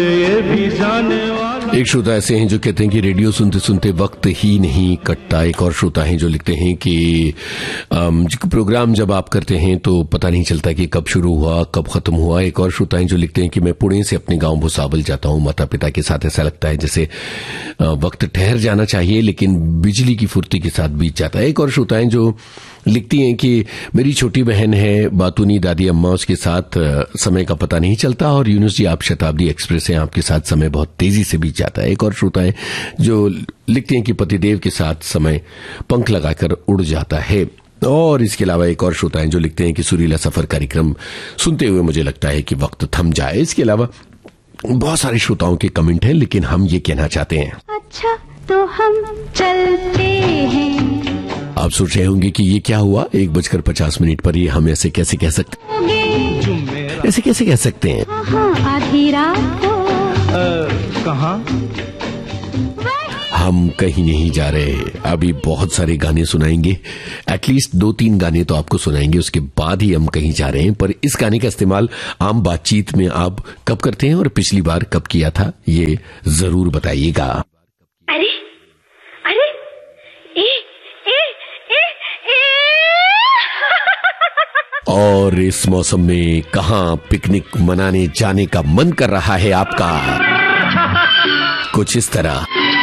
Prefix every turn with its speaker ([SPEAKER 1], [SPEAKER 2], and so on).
[SPEAKER 1] एक श्रोता ऐसे हैं जो कहते हैं कि रेडियो सुनते सुनते वक्त ही नहीं कटता। एक और श्रोता हैं जो लिखते हैं कि प्रोग्राम जब आप करते हैं तो पता नहीं चलता कि कब शुरू हुआ कब खत्म हुआ। एक और श्रोता हैं जो लिखते हैं कि मैं पुणे से अपने गांव भुसावल जाता हूं, माता पिता के साथ ऐसा लगता है जैसे वक्त ठहर जाना चाहिए लेकिन बिजली की फुर्ती के साथ बीत जाता है। एक और श्रोता हैं जो लिखती हैं कि मेरी छोटी बहन है बातूनी दादी अम्मा, उसके साथ समय का पता नहीं चलता और यूनुस जी आप शताब्दी एक्सप्रेस हैं, आपके साथ समय बहुत तेजी से बीत जाता है। एक और श्रोता है जो लिखते हैं कि पतिदेव के साथ समय पंख लगाकर उड़ जाता है। और इसके अलावा एक और श्रोता है जो लिखते हैं कि सुरीला सफर कार्यक्रम सुनते हुए मुझे लगता है कि वक्त थम जाए। इसके अलावा बहुत सारे श्रोताओं के कमेंट हैं लेकिन हम ये कहना चाहते हैं
[SPEAKER 2] अच्छा तो हम चलते हैं।
[SPEAKER 1] आप सोच रहे होंगे कि ये क्या हुआ 1:50 पर ये हम ऐसे कैसे कह सकते हैं, ऐसे कैसे कह सकते हैं।
[SPEAKER 2] आधी रात को
[SPEAKER 3] कहाँ?
[SPEAKER 1] हम कहीं नहीं जा रहे, अभी बहुत सारे गाने सुनाएंगे, एटलीस्ट 2-3 गाने तो आपको सुनाएंगे, उसके बाद ही हम कहीं जा रहे हैं। पर इस गाने का इस्तेमाल आम बातचीत में आप कब करते हैं और पिछली बार कब किया था ये जरूर बताइएगा।
[SPEAKER 2] अरे अरे ए, ए, ए, ए।
[SPEAKER 1] और इस मौसम में कहां पिकनिक मनाने जाने का मन कर रहा है आपका? कुछ इस तरह।